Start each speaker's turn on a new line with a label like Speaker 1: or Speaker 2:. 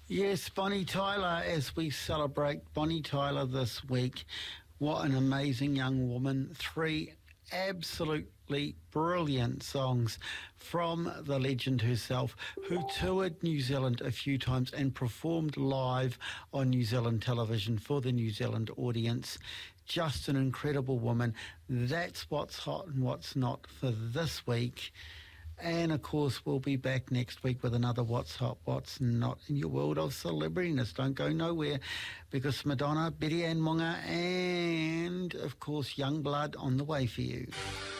Speaker 1: Yes, Bonnie Tyler, as we celebrate Bonnie Tyler this week. What an amazing young woman. 3 absolutely brilliant songs from the legend herself, who toured New Zealand a few times and performed live on New Zealand television for the New Zealand audience. Just an incredible woman. That's what's hot and what's not for this week. And, of course, we'll be back next week with another What's Hot, What's Not in your world of celebrityness. Don't go nowhere, because Madonna, Betty Ann Munga, and, of course, Young Blood on the way for you.